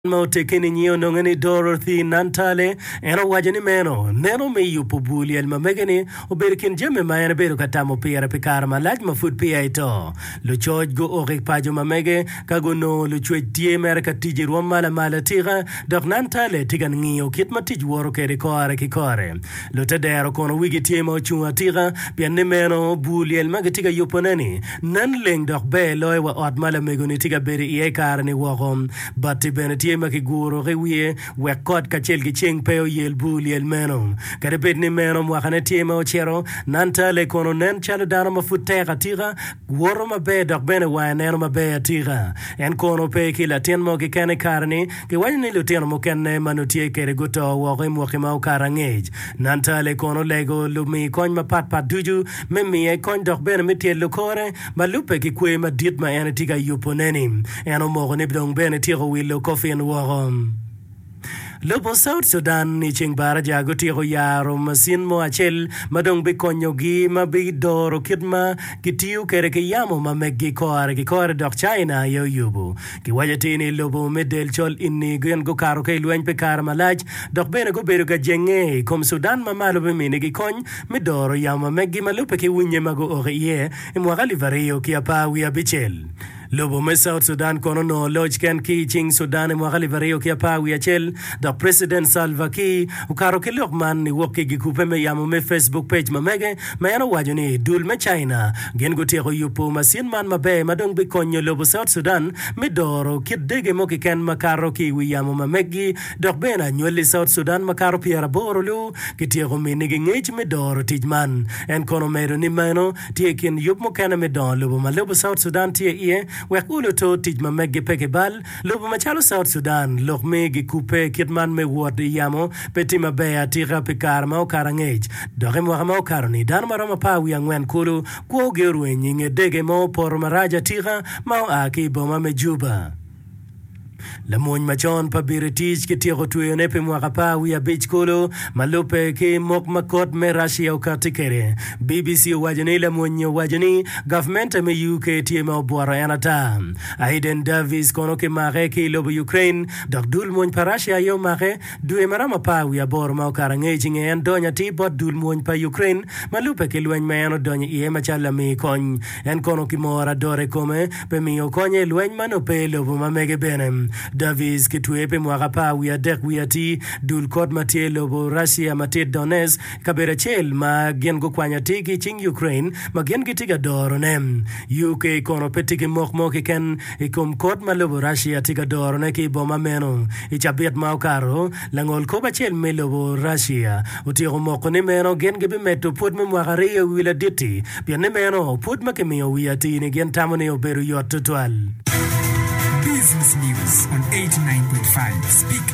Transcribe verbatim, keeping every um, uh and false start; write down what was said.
Mote kini nyio nongani Dorothy Nantale eno wajani meno neno me yupo buli el mamegani uberikin jeme mayana beru katamo pira pikara malaj mafut pia ito luchoj go orik pajo mamege kagono luchoj tie merka tiji ruam mala mala tira dok Nantale tigan ngiyo kit matij woro kere kore ki kore lutadero kono wigi tie mo chunga tira pian ne meno buli el maga tiga yupo nani nan ling dok be loy wa od mala megoni tiga beri iye karani wakom bati beneti maki guro rewie we kod ka chel gi cheng peo yel bul yel meno kare bed ni meno mo khane tiema o chero Nantale kono nen chalo dano ma futera tira woro ma be dok bene wa neno ma be tira en kono pe ki la ten mo ki kane karni ki wani lu ten mo kenne manutie kere guto wo re mo ki ma karangej Nantale kono lego lu mi kon ma pat pat duju me mi e kon dok bene mi tiel lu kore ma lupe ki kwe ma dit ma ene tiga yupo neni eno mo ne bdong bene tiro willo kofi Warum? Lobo South Sudan ni ching bara jago tiro yaro masin mo achel madong bi konyo gi ma bi doro kidma kitiu kere ke yamo ma meggi kore ki kore dok China yo yubu ki wajatini lobo medel chol inni guen go karo ke luen pe kar malaj dok bene go beru ga jenge kom Sudan ma malo be mini gi kon mi doro yamo meggi malupe ki winye mago ore ye imwa gali vario ki apa wi abichel Lobo me South Sudan kono no lodge ken ki ching Sudan mo gali vario ki apa wi achel the President Salva Kiir ukaro ke lokman ni woke gi kupe me yamo me Facebook page ma mege ma yana wajoni dul me China gen go tiro yupo masin man ma be madong bi konyo Lobo South Sudan me doro kid dege mo ki ken makaro ki wi yamo ma megi dok bena nyoli South Sudan makaro piera borolu ki tiro me nigi ngej me doro tijman en kono mero ni mano tie kin yup mo kana me don Lobo ma Lobo South Sudan tie ie wek ulo to tijma megi peke bal Lobo ma chalo South Sudan lok me gi kupe kitman me wot yamo petima bea tira pikar ma okarangej dore mo ma okarni dan maroma pa wi angwen kulu ko geru nyinge dege mo por maraja tira ma aki boma me Juba La moñ machon pa biritish ki tiro tuyo nepe mwaka pa wia beach kolo malupe ki mok makot me Russia ukatikere B B C wajani la moñ wajani government me U K tiema obwara yanata Aiden Davis kono ke mare ki lobo Ukraine dok dul moñ pa Russia yo mare duwe marama pa wia bor ma ukarangeji nge en donya ti bot dul moñ pa Ukraine malupe ki lueny ma eno donya iye machala mi kony en kono ki mora dore kome pe mi okonye lueny mano pe lobo mamege benem Davis kitwepe mwaka pa wia dek wia ti dul kod matie lobo Russia matie Donetsk kabera chel ma gen go kwanya tiki ching Ukraine ma gen gitiga doro nem U K kono petiki mok moki ken ikum kod ma lobo Russia tiga doro ne ki boma meno ichabet ma ukaro langol koba chel me lobo Russia utiro moko ni meno gen gibi meto put me mwaka rio wila diti pia ne meno put ma kemio wia ti ni gen tamone oberu yot tutual Business News on eighty-nine point five. Speak